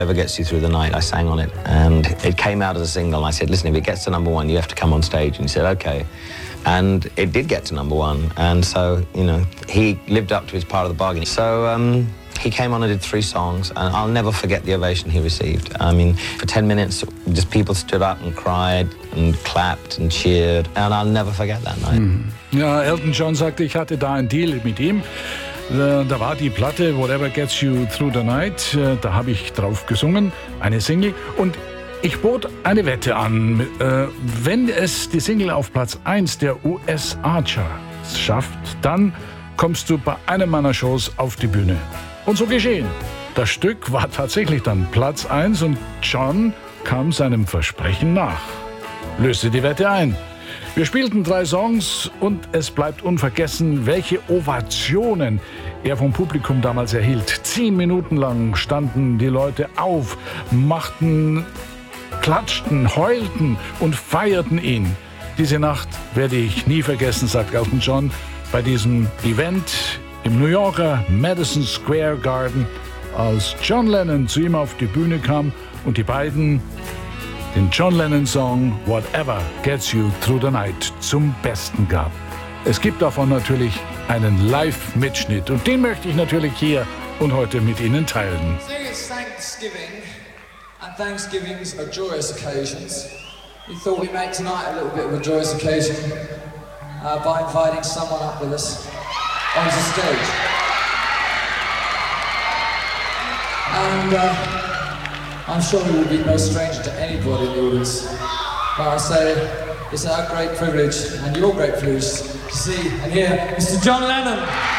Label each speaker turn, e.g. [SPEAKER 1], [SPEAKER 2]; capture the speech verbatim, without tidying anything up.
[SPEAKER 1] Whatever Gets You Through the Night, I sang on it, and it came out as a single. I said, listen, if it gets to number one, you have to come on stage. And he said, okay. And it did get to number one, and so, you know, he lived up to his part of the bargain. So um, he came on and did three songs, and I'll never forget the ovation he received. I mean, for ten minutes, just people stood up and cried and clapped and cheered, and I'll never forget that night.
[SPEAKER 2] Mhm. Ja, Elton John sagte, ich hatte da einen Deal mit ihm. Da war die Platte Whatever Gets You Through the Night, da habe ich drauf gesungen, eine Single, und ich bot eine Wette an. Wenn es die Single auf Platz eins der U S A-Charts schafft, dann kommst du bei einem meiner Shows auf die Bühne. Und so geschehen. Das Stück war tatsächlich dann Platz eins und John kam seinem Versprechen nach. Löste die Wette ein. Wir spielten drei Songs und es bleibt unvergessen, welche Ovationen er vom Publikum damals erhielt. Zehn Minuten lang standen die Leute auf, machten, klatschten, heulten und feierten ihn. Diese Nacht werde ich nie vergessen, sagt Elton John, bei diesem Event im New Yorker Madison Square Garden, als John Lennon zu ihm auf die Bühne kam und die beiden den John Lennon-Song Whatever Gets You Through the Night zum Besten gab. Es gibt davon natürlich einen Live-Mitschnitt und den möchte ich natürlich hier und heute mit Ihnen teilen.
[SPEAKER 3] It's Thanksgiving, and Thanksgivings are joyous occasions. We thought we'd make tonight a little bit of a joyous occasion uh, by inviting someone up with us onto stage. And uh, I'm sure he will be no stranger to anybody in the audience. But I say, it's our great privilege and your great privilege to see and hear Mister John Lennon.